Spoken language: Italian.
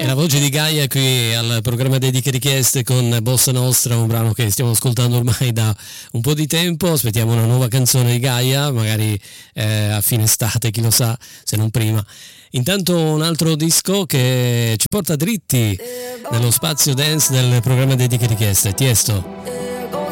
la voce di Gaia qui al programma Dediche Richieste con Bossa Nostra, un brano che stiamo ascoltando ormai da un po' di tempo. Aspettiamo una nuova canzone di Gaia, magari a fine estate, chi lo sa, se non prima. Intanto un altro disco che ci porta dritti nello spazio dance del programma Dediche Richieste, Tiesto.